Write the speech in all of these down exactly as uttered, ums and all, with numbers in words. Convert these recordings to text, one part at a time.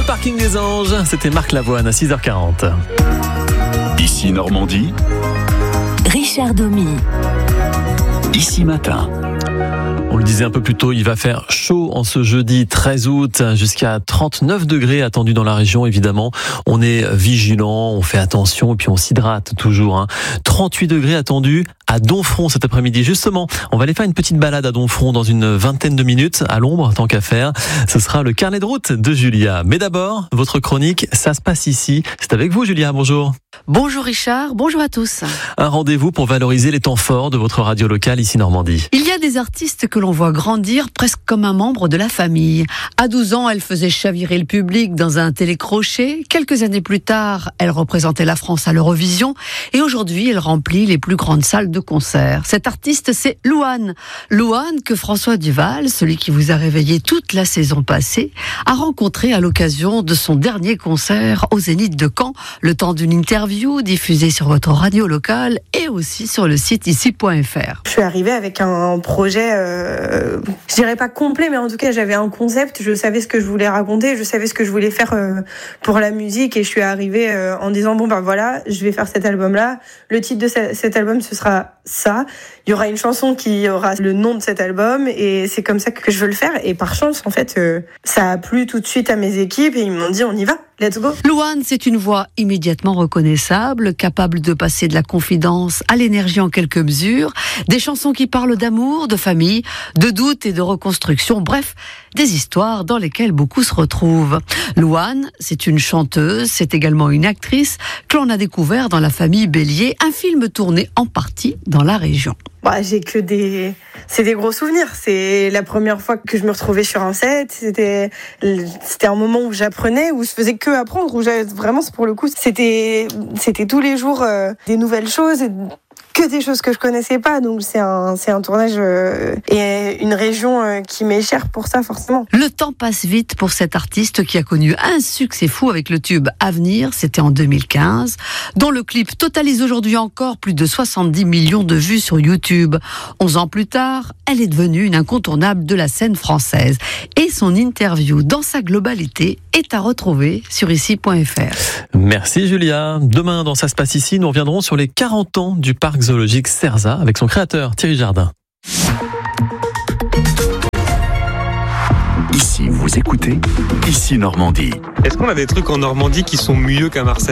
parking des Anges, c'était Marc Lavoine à six heures quarante. Ici Normandie, Richard Domy. Ici Matin. On le disait un peu plus tôt, il va faire chaud en ce jeudi treize août, jusqu'à trente-neuf degrés attendus dans la région, évidemment. On est vigilant, on fait attention et puis on s'hydrate toujours. Hein. trente-huit degrés attendus à Domfront cet après-midi. Justement, on va aller faire une petite balade à Domfront dans une vingtaine de minutes, à l'ombre, tant qu'à faire. Ce sera le carnet de route de Julia. Mais d'abord, votre chronique, ça se passe ici. C'est avec vous, Julia, bonjour. Bonjour Richard, bonjour à tous. Un rendez-vous pour valoriser les temps forts de votre radio locale ici Normandie. Il y a des artistes que l'on voit grandir presque comme un membre de la famille. À douze ans, elle faisait chavirer le public dans un télécrochet. Quelques années plus tard, elle représentait la France à l'Eurovision. Et aujourd'hui, elle remplit les plus grandes salles de concert. Cet artiste, c'est Louane. Louane que François Duval, celui qui vous a réveillé toute la saison passée, a rencontré à l'occasion de son dernier concert au Zénith de Caen, le temps d'une interview diffusée sur votre radio locale et aussi sur le site ici point f r. Je suis arrivée avec un projet, euh, je dirais pas complet, mais en tout cas j'avais un concept, je savais ce que je voulais raconter, je savais ce que je voulais faire euh, pour la musique, et je suis arrivée euh, en disant bon ben voilà, je vais faire cet album-là, le titre de ce, cet album ce sera ça, il y aura une chanson qui aura le nom de cet album, et c'est comme ça que je veux le faire. Et par chance en fait euh, ça a plu tout de suite à mes équipes et ils m'ont dit on y va, let's go. Louane, c'est une voix immédiatement reconnaissable, capable de passer de la confidence à l'énergie en quelques mesures, des chansons qui parlent d'amour, de famille, de doute et de reconstruction, bref, des histoires dans lesquelles beaucoup se retrouvent. Louane, c'est une chanteuse, c'est également une actrice que l'on a découvert dans La Famille Bélier, un film tourné en partie dans la région. Bah, j'ai que des, c'est des gros souvenirs. C'est la première fois que je me retrouvais sur un set. C'était, c'était un moment où j'apprenais, où je faisais que apprendre, où j'avais vraiment, pour le coup, c'était, c'était tous les jours euh, des nouvelles choses. Et que des choses que je connaissais pas, donc c'est un, c'est un tournage euh, et une région euh, qui m'est chère pour ça, forcément. Le temps passe vite pour cet artiste qui a connu un succès fou avec le tube Avenir, c'était en deux mille quinze, dont le clip totalise aujourd'hui encore plus de soixante-dix millions de vues sur YouTube. Onze ans plus tard, elle est devenue une incontournable de la scène française. Et son interview dans sa globalité est à retrouver sur ici point f r. Merci Julia. Demain, dans Ça se passe ici, nous reviendrons sur les quarante ans du parc zoologique Cerza avec son créateur Thierry Jardin. Ici vous écoutez, Ici Normandie. Est-ce qu'on a des trucs en Normandie qui sont mieux qu'à Marseille ?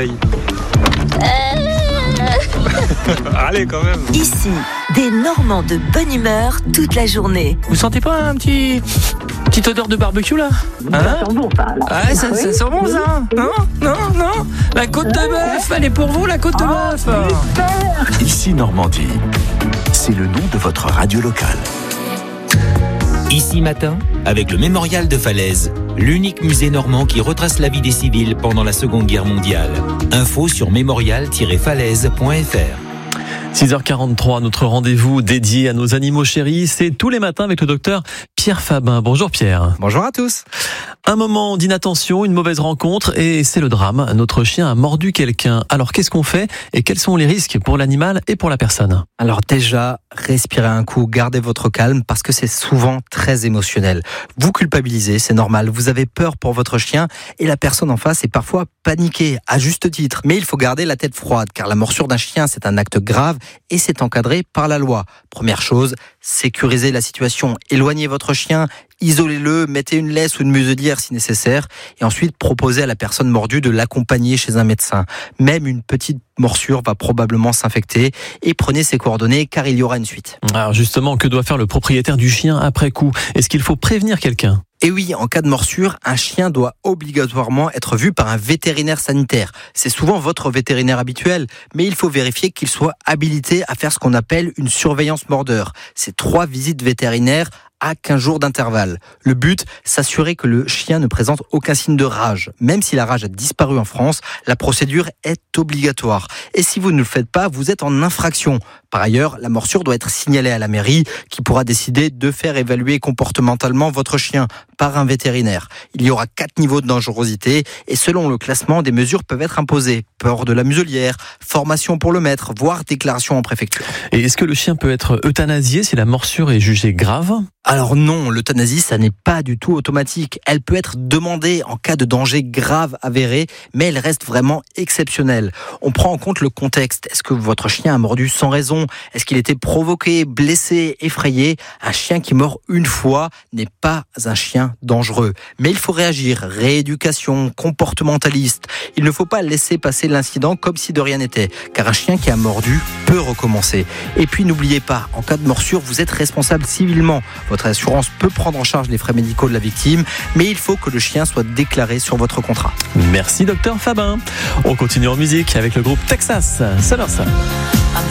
Allez quand même. Ici, des Normands de bonne humeur toute la journée. Vous sentez pas un petit... petite odeur de barbecue là, hein? Ça sent bon ça là. Ah ouais, ça, oui. ça sent bon ça. Non, non, non. La côte de bœuf, elle est pour vous la côte de bœuf. Ici Normandie, c'est le nom de votre radio locale. Ici Matin, avec le Mémorial de Falaise, l'unique musée normand qui retrace la vie des civils pendant la Seconde Guerre mondiale. Info sur mémorial tiret falaise point f r. six heures quarante-trois, notre rendez-vous dédié à nos animaux chéris, c'est tous les matins avec le docteur Pierre Fabin. Bonjour Pierre. Bonjour à tous. Un moment d'inattention, une mauvaise rencontre et c'est le drame. Notre chien a mordu quelqu'un. Alors qu'est-ce qu'on fait et quels sont les risques pour l'animal et pour la personne ? Alors déjà, respirez un coup, gardez votre calme parce que c'est souvent très émotionnel. Vous culpabilisez, c'est normal, vous avez peur pour votre chien et la personne en face est parfois paniquée, à juste titre. Mais il faut garder la tête froide car la morsure d'un chien c'est un acte grave et c'est encadré par la loi. Première chose, sécurisez la situation, éloignez votre chien, isolez-le, mettez une laisse ou une muselière si nécessaire et ensuite proposez à la personne mordue de l'accompagner chez un médecin. Même une petite morsure va probablement s'infecter et prenez ses coordonnées car il y aura une suite. Alors justement, que doit faire le propriétaire du chien après coup ? Est-ce qu'il faut prévenir quelqu'un ? Et oui, en cas de morsure, un chien doit obligatoirement être vu par un vétérinaire sanitaire. C'est souvent votre vétérinaire habituel, mais il faut vérifier qu'il soit habilité à faire ce qu'on appelle une surveillance mordeur. C'est trois visites vétérinaires à quinze jours d'intervalle. Le but, s'assurer que le chien ne présente aucun signe de rage. Même si la rage a disparu en France, la procédure est obligatoire. Et si vous ne le faites pas, vous êtes en infraction. Par ailleurs, la morsure doit être signalée à la mairie qui pourra décider de faire évaluer comportementalement votre chien par un vétérinaire. Il y aura quatre niveaux de dangerosité et selon le classement, des mesures peuvent être imposées. Port de la muselière, formation pour le maître, voire déclaration en préfecture. Et est-ce que le chien peut être euthanasié si la morsure est jugée grave ? Alors non, l'euthanasie, ça n'est pas du tout automatique. Elle peut être demandée en cas de danger grave avéré, mais elle reste vraiment exceptionnelle. On prend en compte le contexte. Est-ce que votre chien a mordu sans raison ? Est-ce qu'il était provoqué, blessé, effrayé ? Un chien qui mord une fois n'est pas un chien dangereux. Mais il faut réagir. Rééducation, comportementaliste. Il ne faut pas laisser passer l'incident comme si de rien n'était, car un chien qui a mordu peut recommencer. Et puis n'oubliez pas, en cas de morsure, vous êtes responsable civilement. Votre assurance peut prendre en charge les frais médicaux de la victime, mais il faut que le chien soit déclaré sur votre contrat. Merci docteur Fabin. On continue en musique avec le groupe Texas. Salut ça.